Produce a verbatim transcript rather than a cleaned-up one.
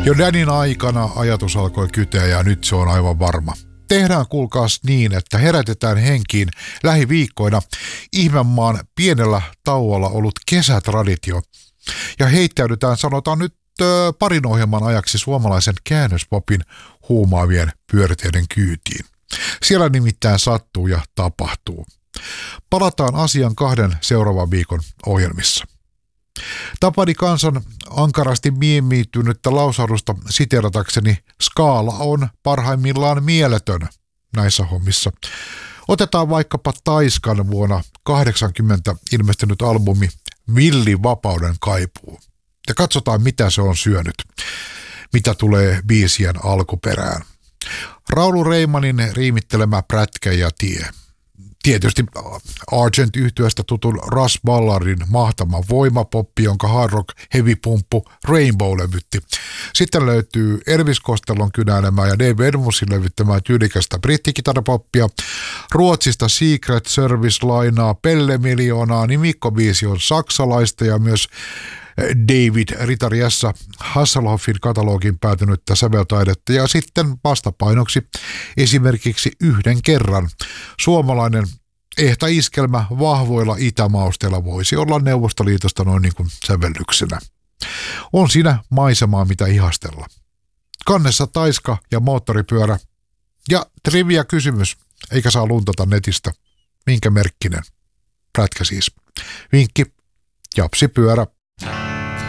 Jo Danin aikana ajatus alkoi kyteä ja nyt se on aivan varma. Tehdään kuulkaas niin, että herätetään henkiin lähiviikkoina ihmemaan pienellä tauolla ollut kesätraditio ja heittäydytään sanotaan nyt ö, parin ohjelman ajaksi suomalaisen käännöspopin huumaavien pyörteiden kyytiin. Siellä nimittäin sattuu ja tapahtuu. Palataan asian kahden seuraavan viikon ohjelmissa. Tapani kansan ankarasti miemiittynyttä lausahdusta siteeratakseni, skaala on parhaimmillaan mieletön näissä hommissa. Otetaan vaikkapa Taiskan vuonna kahdeksankymmentä ilmestynyt albumi Villi vapauden kaipuu. Ja katsotaan mitä se on syönyt, mitä tulee biisien alkuperään. Raulu Reimanin riimittelemä Prätkä ja tie. Tietysti Argent-yhtyeestä tutun Russ Ballardin mahtava voimapoppi, jonka hard rock heavy pumppu Rainbow levytti. Sitten löytyy Elvis Costellon kynäilemää ja Dave Edmundsin levyttämää tyylikästä brittikitarapoppia. Ruotsista Secret Service lainaa Pelle Miljoonaa, nimikkobiisi on saksalaista ja myös David Ritariassa Hasselhoffin katalogin päätynyttä säveltaidetta ja sitten vastapainoksi esimerkiksi yhden kerran suomalainen ehtä iskelmä vahvoilla itämausteilla voisi olla Neuvostoliitosta noin niin kuin sävellyksenä. On siinä maisemaa mitä ihastella. Kannessa Taiska ja moottoripyörä ja trivia kysymys, eikä saa luntata netistä. Minkä merkkinen? Prätkä siis. Vinkki, japsipyörä.